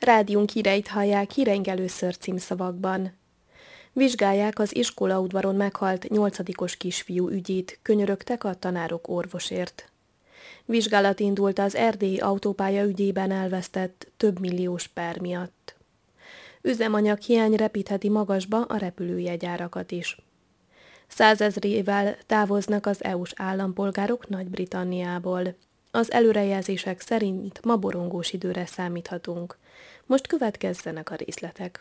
Rádiónk híreit hallják híreink először címszavakban. Vizsgálják az iskolaudvaron meghalt 8-os kisfiú ügyét, könyörögtek a tanárok orvosért. Vizsgálat indult az erdélyi autópálya ügyében elvesztett több milliós per miatt. Üzemanyaghiány repítheti magasba a repülőjegyárakat is. 100 000-ével távoznak az EU-s állampolgárok Nagy-Britanniából. Az előrejelzések szerint ma borongós időre számíthatunk. Most következzenek a részletek.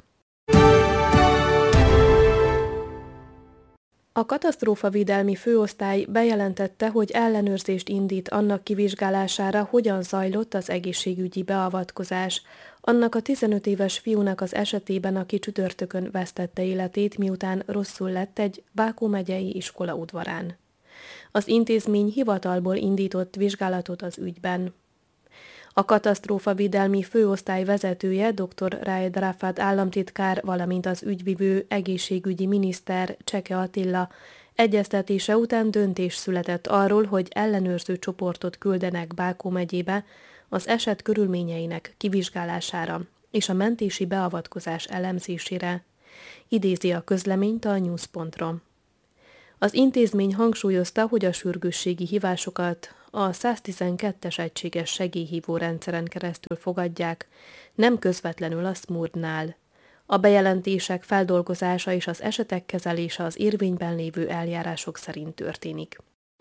A katasztrófavédelmi főosztály bejelentette, hogy ellenőrzést indít annak kivizsgálására, hogyan zajlott az egészségügyi beavatkozás, annak a 15 éves fiúnak az esetében, aki csütörtökön vesztette életét, miután rosszul lett egy Bákó megyei iskola udvarán. Az intézmény hivatalból indított vizsgálatot az ügyben. A katasztrófavédelmi főosztály vezetője, dr. Raed Rafat államtitkár, valamint az ügyvivő egészségügyi miniszter Cseke Attila egyeztetése után döntés született arról, hogy ellenőrző csoportot küldenek Bákó megyébe az eset körülményeinek kivizsgálására és a mentési beavatkozás elemzésére, idézi a közleményt a news.ro. Az intézmény hangsúlyozta, hogy a sürgősségi hívásokat a 112-es egységes segélyhívó rendszeren keresztül fogadják, nem közvetlenül a SMURD-nál. A bejelentések feldolgozása és az esetek kezelése az érvényben lévő eljárások szerint történik.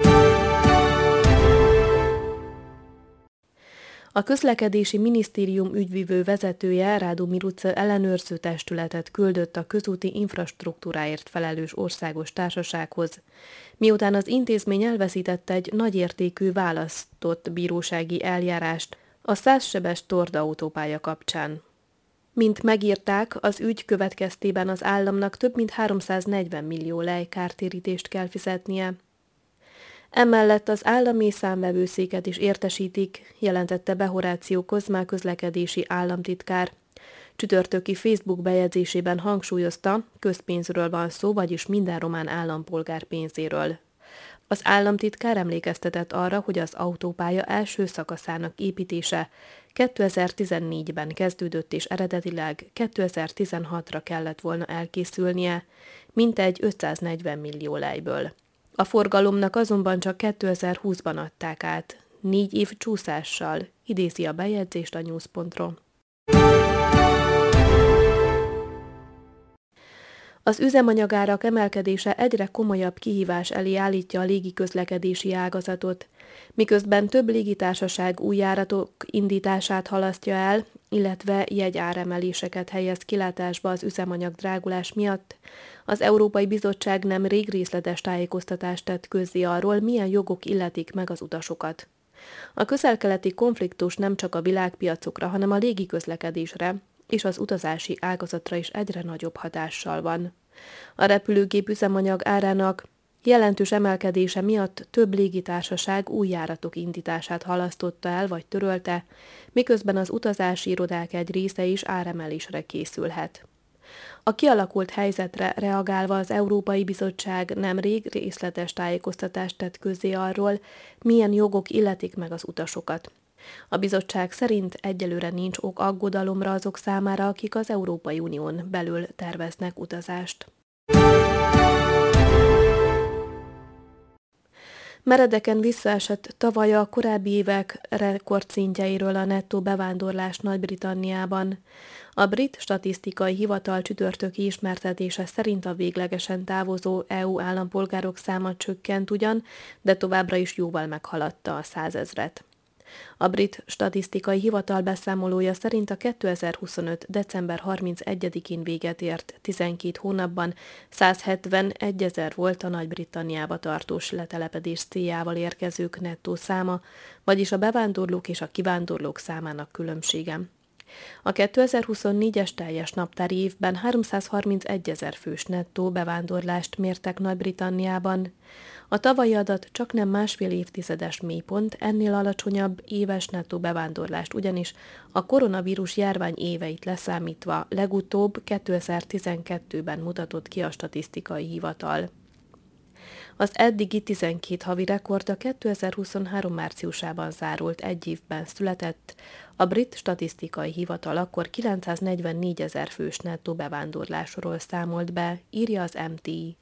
A közlekedési minisztérium ügyvivő vezetője, Rádu Miruce ellenőrző testületet küldött a közúti infrastruktúráért felelős országos társasághoz, miután az intézmény elveszítette egy nagyértékű választott bírósági eljárást a 100 sebes Torda autópálya kapcsán. Mint megírták, az ügy következtében az államnak több mint 340 millió lej kártérítést kell fizetnie. Emellett az állami számvevőszéket is értesítik, jelentette be Horácio Kozmá közlekedési államtitkár. Csütörtöki Facebook bejegyzésében hangsúlyozta, közpénzről van szó, vagyis minden román állampolgár pénzéről. Az államtitkár emlékeztetett arra, hogy az autópálya első szakaszának építése 2014-ben kezdődött, és eredetileg 2016-ra kellett volna elkészülnie, mintegy 540 millió lejből. A forgalomnak azonban csak 2020-ban adták át, 4 év csúszással, idézi a bejegyzést a news.ro. Az üzemanyagárak emelkedése egyre komolyabb kihívás elé állítja a légiközlekedési ágazatot, miközben több légitársaság új járatok indítását halasztja el, illetve jegyáremeléseket helyez kilátásba az üzemanyag drágulás miatt. Az Európai Bizottság nemrég részletes tájékoztatást tett közzé arról, milyen jogok illetik meg az utasokat. A közel-keleti konfliktus nem csak a világpiacokra, hanem a légiközlekedésre és az utazási ágazatra is egyre nagyobb hatással van. A repülőgép üzemanyag árának jelentős emelkedése miatt több légitársaság új járatok indítását halasztotta el vagy törölte, miközben az utazási irodák egy része is áremelésre készülhet. A kialakult helyzetre reagálva az Európai Bizottság nemrég részletes tájékoztatást tett közzé arról, milyen jogok illetik meg az utasokat. A bizottság szerint egyelőre nincs ok aggodalomra azok számára, akik az Európai Unión belül terveznek utazást. Meredeken visszaesett tavaly a korábbi évek rekordszintjeiről a nettó bevándorlás Nagy-Britanniában. A Brit Statisztikai Hivatal csütörtöki ismertetése szerint a véglegesen távozó EU állampolgárok száma csökkent ugyan, de továbbra is jóval meghaladta a 100 000-et. A Brit Statisztikai Hivatal beszámolója szerint a 2025. december 31-én véget ért 12 hónapban 171 000 volt a Nagy-Britanniába tartós letelepedés céljával érkezők nettó száma, vagyis a bevándorlók és a kivándorlók számának különbsége. A 2024-es teljes naptári évben 331 000 fős nettó bevándorlást mértek Nagy-Britanniában. A tavalyi adat csaknem másfél évtizedes mélypont, ennél alacsonyabb éves nettó bevándorlást ugyanis a koronavírus járvány éveit leszámítva legutóbb 2012-ben mutatott ki a statisztikai hivatal. Az eddigi 12 havi rekord a 2023 márciusában zárult egy évben született. A brit statisztikai hivatal akkor 944 000 fős nettó bevándorlásról számolt be, írja az MTI.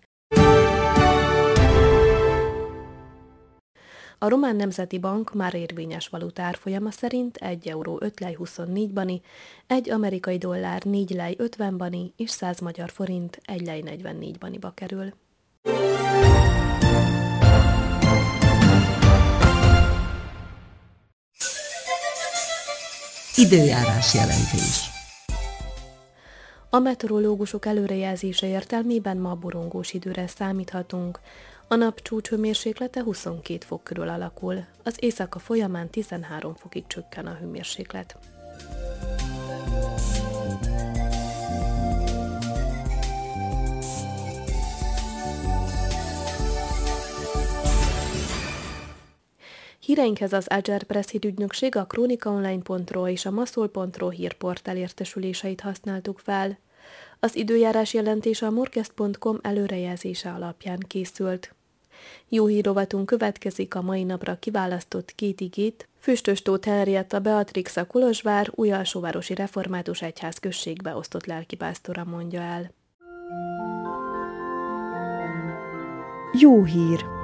A Román Nemzeti Bank már érvényes valutárfolyama szerint 1 euró 5 lej 24 bani, 1 amerikai dollár 4 lej 50 bani és 100 magyar forint 1 lej 44 baniba kerül. Időjárás jelentés. A meteorológusok előrejelzése értelmében ma borongós időre számíthatunk. A nap csúcshőmérséklete 22 fok körül alakul, az éjszaka folyamán 13 fokig csökken a hőmérséklet. Híreinkhez az Agile Press hírügynökség, a kronikaonline.ro és a maszol.ro hírportál értesüléseit használtuk fel. Az időjárás jelentése a morkest.com előrejelzése alapján készült. Jó hírrovatunk következik a mai napra kiválasztott 2 igét. Füstös Tóth Henrietta Beatrix Kolozsvár Újalsóvárosi Református Egyház községbe osztott lelkipásztora mondja el. Jó hír!